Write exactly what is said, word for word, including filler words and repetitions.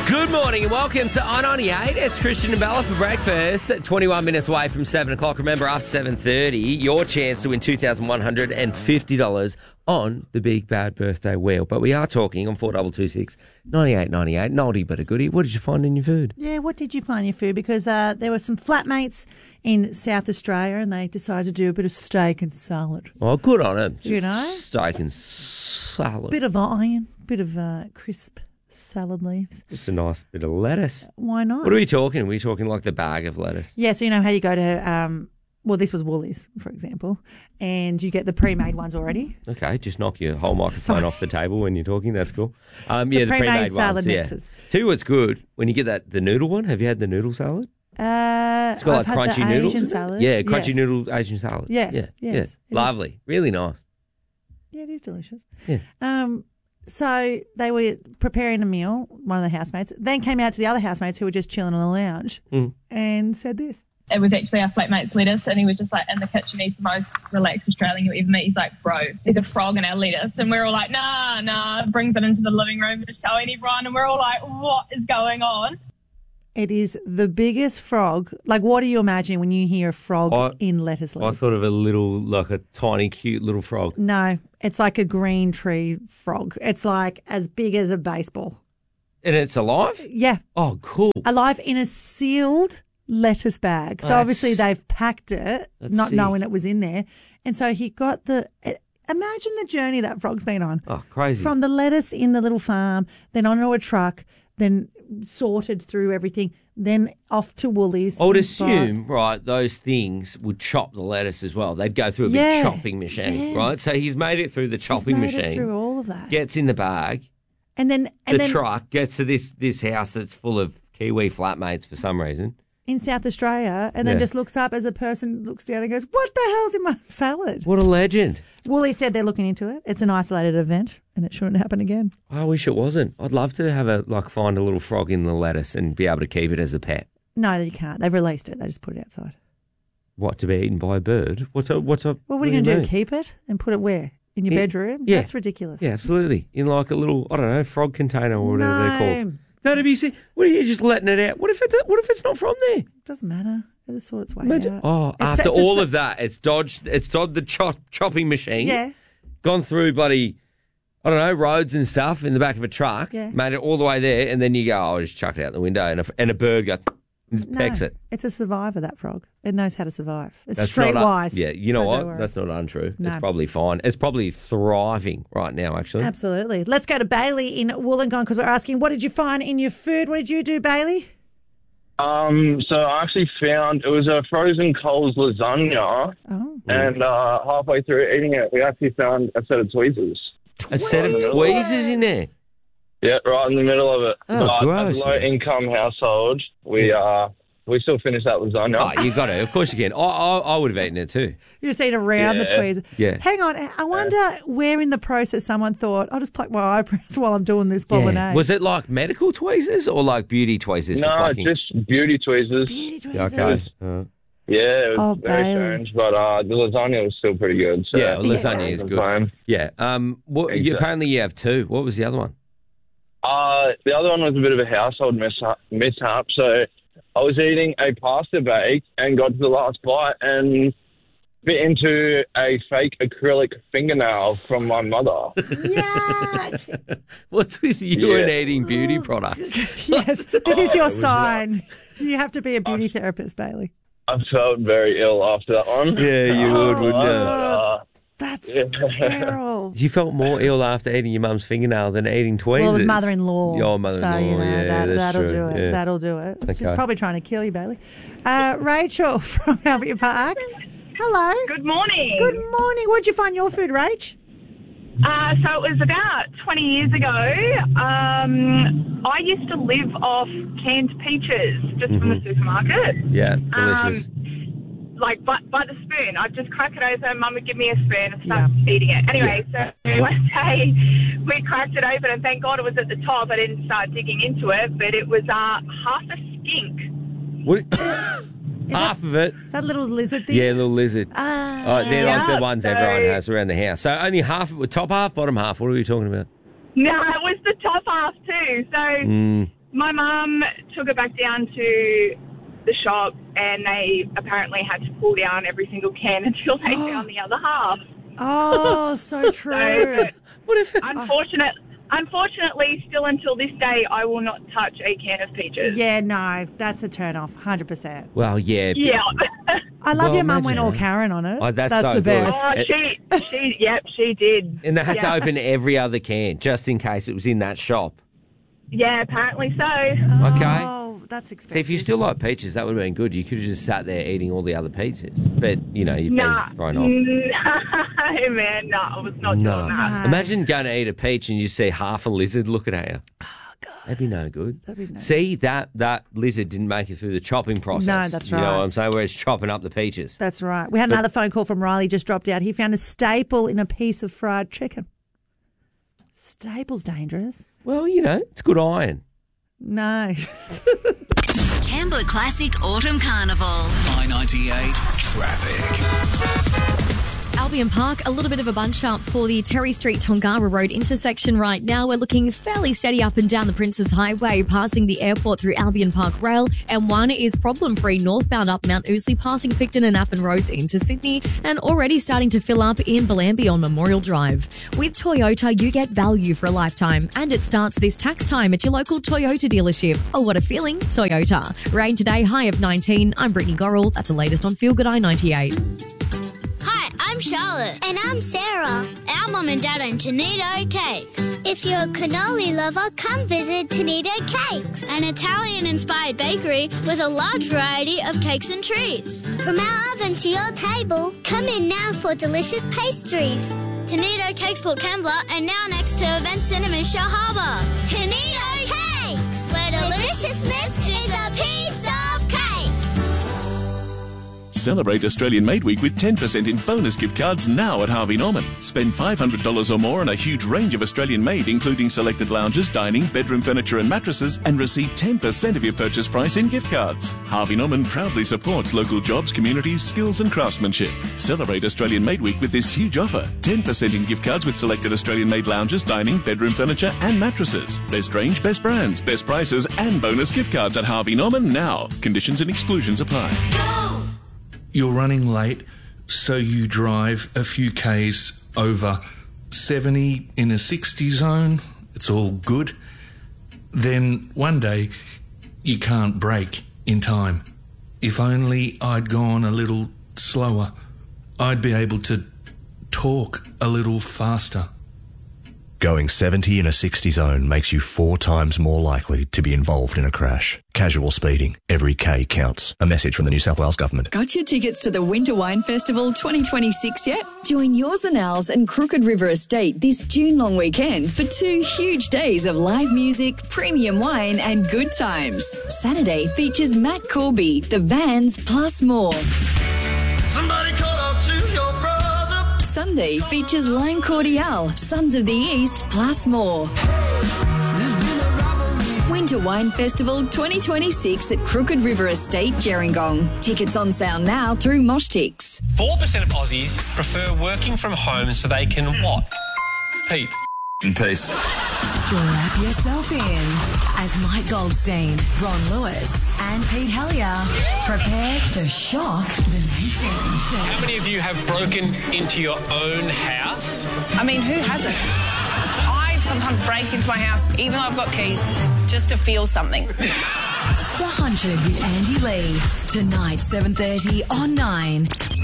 Good morning and welcome to I ninety-eight. It's Christian and Bella for breakfast. twenty-one minutes away from seven o'clock. Remember, after seven thirty, your chance to win two thousand one hundred fifty dollars on the Big Bad Birthday Wheel. But we are talking on four two two six, nine eight nine eight. Noldy but a goodie. What did you find in your food? Yeah, what did you find in your food? Because uh, there were some flatmates in South Australia and they decided to do a bit of steak and salad. Oh, good on them. You know? Steak and salad. Bit of iron, bit of uh, crisp salad leaves. Just a nice bit of lettuce. Why not? What are we talking? Are we talking like the bag of lettuce? Yeah, so you know how you go to, um, well, this was Woolies, for example, and you get the pre-made ones already. Okay, just knock your whole microphone Sorry. off the table when you're talking. That's cool. Um, yeah, The the, pre-made pre-made salad ones. mixes. Yeah. Tell you what's good when you get that the noodle one. Have you had the noodle salad? Uh, It's got I've like had crunchy the noodles. Asian in it. salad. Yeah, crunchy Yes. noodle Asian salad. Yes, yeah, yes, yeah. it is. Lovely, really nice. Yeah, it is delicious. Yeah. Um, so they were preparing a meal, one of the housemates, then came out to the other housemates who were just chilling on the lounge Mm. and said this. It was actually our flatmate's lettuce, and he was just like in the kitchen. He's the most relaxed Australian you'll ever meet. He's like, bro, there's a frog in our lettuce. And we're all like, nah, nah. Brings it into the living room to showing everyone. And we're all like, what is going on? It is the biggest frog. Like, what do you imagine when you hear a frog I- in lettuce I leaves? thought of a little, like a tiny, cute little frog. No, it's like a green tree frog. It's like as big as a baseball. And it's alive? Yeah, Oh, cool. alive in a sealed lettuce bag. So Oh, obviously that's- they've packed it, That's not sick. knowing it was in there. And so he got the... Imagine the journey that frog's been on. Oh, crazy. From the lettuce in the little farm, then onto a truck, then sorted through everything, then off to Woolies. I would and assume, right, those things would chop the lettuce as well. They'd go through a Yeah, big chopping machine, yeah. right? So he's made it through the He's chopping made it machine, through all of that. gets in the bag, And then, and the then truck gets to this, this house that's full of Kiwi flatmates for some reason. in South Australia, and then Yeah. just looks up as a person looks down and goes, "What the hell's in my salad?" What a legend. Woolly said they're looking into it. It's an isolated event, and it shouldn't happen again. I wish it wasn't. I'd love to have a, like, find a little frog in the lettuce and be able to keep it as a pet. No, you can't. They've released it. They just put it outside. What, to be eaten by a bird? What's a, what's a, Well, what are you going to do? mean? Keep it and put it where? In your Yeah. bedroom? Yeah. That's ridiculous. Yeah, absolutely. In like a little, I don't know, frog container or whatever no, they're called. No, to be see, what are you just letting it out? What if it's what if it's not from there? doesn't matter. It just sort its way Imagine, out. oh, It's- after it's a all s- of that, it's dodged. It's dodged the chop, chopping machine. Yeah. Gone through bloody, I don't know, roads and stuff in the back of a truck. Yeah. Made it all the way there, and then you go, oh, just chuck it out the window, and a, and a bird goes, and just No, pecks it. it's a survivor, that frog. It knows how to survive. It's That's not streetwise. un- yeah, you know so don't what? worry. That's not untrue. No. It's probably fine. It's probably thriving right now, actually. Absolutely. Let's go to Bailey in Wollongong because we're asking, what did you find in your food? What did you do, Bailey? Um, so I actually found it was a frozen Coles lasagna, Oh. and uh, halfway through eating it, we actually found a set of tweezers. A set of tweezers in there. Yeah, right in the middle of it. Oh, but gross, as a low-income household, we uh we still finished that lasagna. Oh, you got to. Of course you can. I, I, I would have eaten it too. You just eat around the Yeah. tweezers. Yeah. Hang on. I wonder where in the process someone thought, I'll just pluck my eyebrows while I'm doing this bolognese. Was it like medical tweezers or like beauty tweezers for no, plucking? just beauty tweezers. Beauty Yeah, tweezers. okay. Uh, Yeah, it was Oh, very Bailey. strange, but uh, the lasagna was still pretty good. So yeah, well, lasagna is I'm good. fine. Yeah. Um. What, you, Exactly. apparently you have two. What was the other one? Uh, the other one was a bit of a household mishap. mishap. So I was eating a pasta bake and got to the last bite and bit into a fake acrylic fingernail from my mother. Yeah. What's with you Yeah. and eating beauty products? Yes. This is Oh, your it was sign. You have to be a beauty therapist, Bailey. I felt very ill after that one. Yeah, you would, wouldn't you? Uh, That's Yeah. terrible. You felt more ill after eating your mum's fingernail than eating tweezers. Well, it was mother-in-law. Your mother-in-law, So, you know, yeah, that, that's that'll true. do it. Yeah. That'll do it. She's Okay. probably trying to kill you, Bailey. Uh, Rachel from Albert Park. Hello. Good morning. Good morning. Where'd you find your food, Rach? Uh, so it was about twenty years ago. Um, I used to live off canned peaches just from the supermarket. Yeah, delicious. Um, like by, by the spoon. I'd just crack it open. Mum would give me a spoon and start eating it. Anyway, so one day we cracked it open and thank God it was at the top. I didn't start digging into it, but it was uh, half a skink. What? Half of it. Is that a little lizard thing? Yeah, little lizard. Ah. Oh, they're like Yeah, the ones so- everyone has around the house. So only half of it, top half, bottom half. What are we talking about? No, it was the top half too. So Mm. my mum took it back down to the shop and they apparently had to pull down every single can until they found the other half. Oh, so true. So, What if? unfortunate, unfortunately, still until this day, I will not touch a can of peaches. Yeah, no, that's a turn off, one hundred percent. Well, yeah. but- Yeah. I love Well, your mum went imagine all that. Karen on it. Oh, that's so the good. best. Oh, she, she, yep, she did. And they had yeah. to open every other can just in case it was in that shop. Yeah, apparently so. Okay. Oh, that's expensive. See, if you still like peaches, that would have been good. You could have just sat there eating all the other peaches. But, you know, you've Nah, been thrown off. no, man, no, I was not No. doing that. Imagine going to eat a peach and you see half a lizard looking at you. Oh, God. That'd be no good. That'd be no See, that, that lizard didn't make it through the chopping process. No, that's You know right. what I'm saying? Where it's chopping up the peaches. That's right. We had another phone call from Riley, just dropped out. He found a staple in a piece of fried chicken. Staple's dangerous. Well, you know, it's good iron. No. Kembla Classic Autumn Carnival. I ninety-eight traffic. Albion Park, a little bit of a bunch up for the Terry Street Tongara Road intersection right now. We're looking fairly steady up and down the Princes Highway, passing the airport through Albion Park Rail. And one is problem-free northbound up Mount Ousley, passing Picton and Appin Roads into Sydney, and already starting to fill up in Bellambi on Memorial Drive. With Toyota, you get value for a lifetime, and it starts this tax time at your local Toyota dealership. Oh, what a feeling, Toyota. Rain today, high of nineteen. I'm Brittany Gorrell. That's the latest on Feel Good I ninety-eight. Hi, I'm Charlotte. And I'm Sarah. Our mum and dad own Tonito Cakes. If you're a cannoli lover, come visit Tonito Cakes. An Italian-inspired bakery with a large variety of cakes and treats. From our oven to your table, come in now for delicious pastries. Tonito Cakes Port Kembla and now next to Event Cinema Shell Harbour. Tonito Cakes, where deliciousness is a piece of cake. Celebrate Australian Made Week with ten percent in bonus gift cards now at Harvey Norman. Spend five hundred dollars or more on a huge range of Australian made, including selected lounges, dining, bedroom furniture and mattresses, and receive ten percent of your purchase price in gift cards. Harvey Norman proudly supports local jobs, communities, skills and craftsmanship. Celebrate Australian Made Week with this huge offer. ten percent in gift cards with selected Australian made lounges, dining, bedroom furniture and mattresses. Best range, best brands, best prices and bonus gift cards at Harvey Norman now. Conditions and exclusions apply. You're running late, so you drive a few Ks over seventy in a sixty zone. It's all good. Then one day, you can't brake in time. If only I'd gone a little slower, I'd be able to talk a little faster. Going seventy in a sixty zone makes you four times more likely to be involved in a crash. Casual speeding. Every K counts. A message from the New South Wales Government. Got your tickets to the Winter Wine Festival twenty twenty-six yet? Join yours and ours and Crooked River Estate this June long weekend for two huge days of live music, premium wine and good times. Saturday features Matt Corby, The Vans, plus more. Somebody call out to your brother. Sunday features Lime Cordial, Sons of the East, plus more. Winter Wine Festival twenty twenty-six at Crooked River Estate, Gerringong. Tickets on sale now through Moshtix. four percent of Aussies prefer working from home so they can what? Pete. In peace. Strap yourself in as Mike Goldstein, Ron Lewis, and Pete Hellier prepare to shock the nation. How many of you have broken into your own house? I mean, who hasn't? I sometimes break into my house, even though I've got keys, just to feel something. The one hundred with Andy Lee. Tonight, seven thirty on nine.